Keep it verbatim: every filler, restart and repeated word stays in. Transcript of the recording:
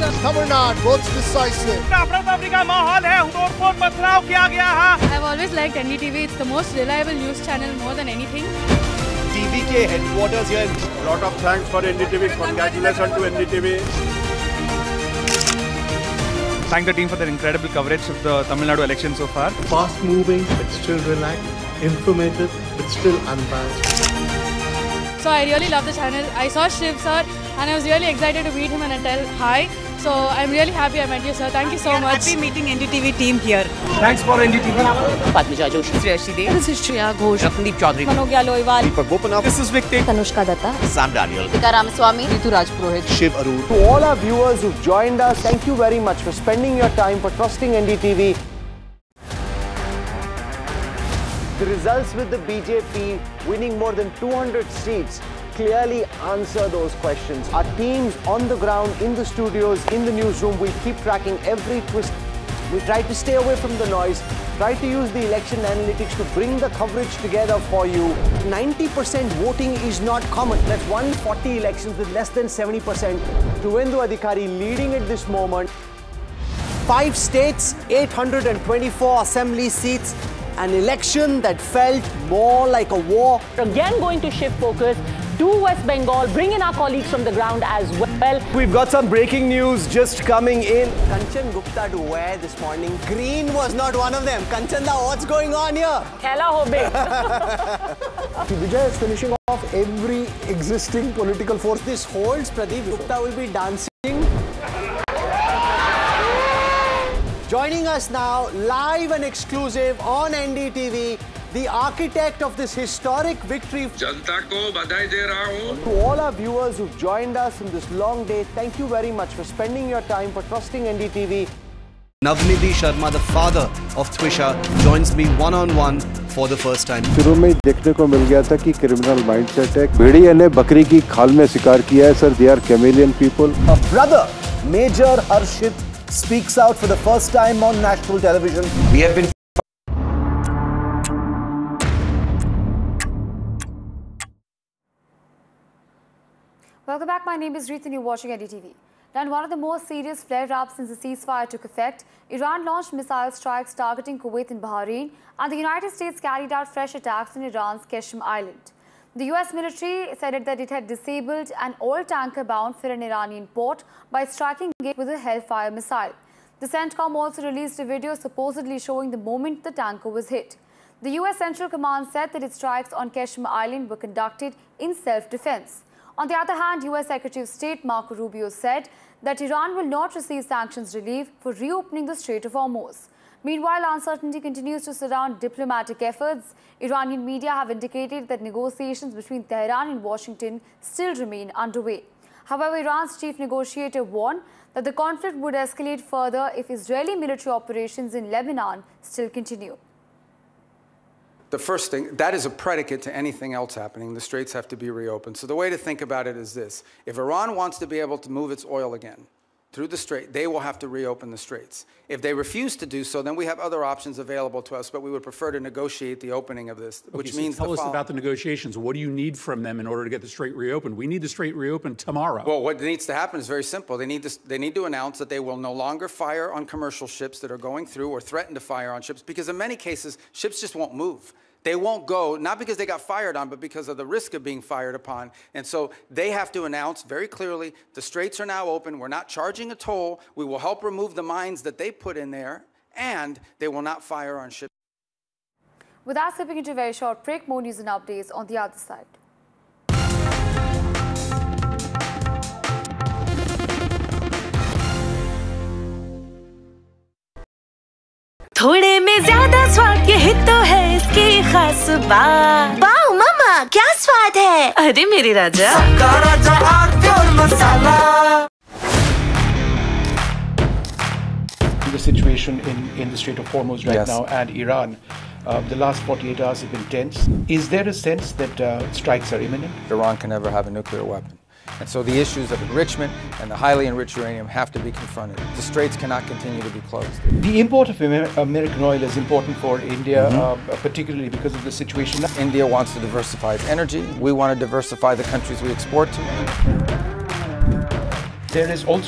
and Tamil Nadu votes decisive. I've always liked N D T V. It's the most reliable news channel more than anything. T V K headquarters here. Lot of thanks for N D T V. Congratulations to N D T V. Thank the team for their incredible coverage of the Tamil Nadu election so far. Fast moving but still relaxed, informative but still unbiased. So I really love the channel. I saw Shiv sir and I was really excited to meet him and tell hi. So I'm really happy I met you, sir. Thank you so much. Happy meeting N D T V team here. Thanks for N D T V. Padmija Joshi, Sriyashi Dev. This is Shreya Ghosh. Ramandeep Chaudhary. Manogya Loiwal. Deepak Bopanath. This is Victor. Tanushka Datta. Sam Daniel. Tika Ramaswamy. Ritu Rajpurohit. Shiv Arun. To all our viewers who've joined us, thank you very much for spending your time, for trusting N D T V. The results with the B J P winning more than two hundred seats clearly answer those questions. Our teams on the ground, in the studios, in the newsroom, will keep tracking every twist. We try to stay away from the noise, try to use the election analytics to bring the coverage together for you. ninety percent voting is not common. That's one hundred forty elections with less than seventy percent. Suvendu Adhikari leading at this moment. Five states, eight hundred twenty-four assembly seats. An election that felt more like a war. Again going to shift focus to West Bengal, bring in our colleagues from the ground as well. We've got some breaking news just coming in. Kanchan Gupta to wear this morning. Green was not one of them. Kanchan, what's going on here? Khela hobe. Vijay is finishing off every existing political force. This holds, Pradeep Gupta will be dancing. Joining us now, live and exclusive on N D T V, the architect of this historic victory. जनता को बधाई दे रहा हूं. To all our viewers who've joined us in this long day, thank you very much for spending your time, for trusting N D T V. Navnidhi Sharma, the father of Twisha, joins me one-on-one for the first time. शुरू में देखने को मिल गया था कि criminal mindset है. भेड़िए ने बकरी की खाल में शिकार किया है, sir. They are chameleon people. A brother, Major Harshit, speaks out for the first time on national television. We have been Welcome back. My name is Reet and you're watching N D T V. Now, in one of the most serious flare-ups since the ceasefire took effect, Iran launched missile strikes targeting Kuwait and Bahrain, and the United States carried out fresh attacks on Iran's Qashm Island. The U S military said that it had disabled an oil tanker bound for an Iranian port by striking it with a Hellfire missile. The CENTCOM also released a video supposedly showing the moment the tanker was hit. The U S Central Command said that its strikes on Qashm Island were conducted in self-defense. On the other hand, U S Secretary of State Marco Rubio said that Iran will not receive sanctions relief for reopening the Strait of Hormuz. Meanwhile, uncertainty continues to surround diplomatic efforts. Iranian media have indicated that negotiations between Tehran and Washington still remain underway. However, Iran's chief negotiator warned that the conflict would escalate further if Israeli military operations in Lebanon still continue. The first thing, that is a predicate to anything else happening. The straits have to be reopened. So the way to think about it is this. If Iran wants to be able to move its oil again through the strait, they will have to reopen the straits. If they refuse to do so, then we have other options available to us, but we would prefer to negotiate the opening of this, okay, which so means tell the us following. about the negotiations. What do you need from them in order to get the strait reopened? We need the strait reopened tomorrow. Well, what needs to happen is very simple. They need to, they need to announce that they will no longer fire on commercial ships that are going through or threaten to fire on ships, because in many cases, ships just won't move. They won't go, not because they got fired on, but because of the risk of being fired upon. And so they have to announce very clearly, the straits are now open, we're not charging a toll, we will help remove the mines that they put in there, and they will not fire on ships. With that, slipping into a very short break, more news and updates on the other side. थोड़े में ज्यादा स्वाद यही तो है इसकी खास बात। वाओ मामा, क्या स्वाद है? अरे मेरे राजा, सबका राजा आरती और मसाला। The situation in in the Strait of Hormuz right Yes. now and Iran, uh, the last forty-eight hours have been tense. Is there a sense that uh, strikes are imminent? Iran can never have a nuclear weapon. And so the issues of enrichment and the highly enriched uranium have to be confronted. The straits cannot continue to be closed. The import of Amer American oil is important for India, Mm-hmm. uh, particularly because of the situation. India wants to diversify its energy. We want to diversify the countries we export to. There is also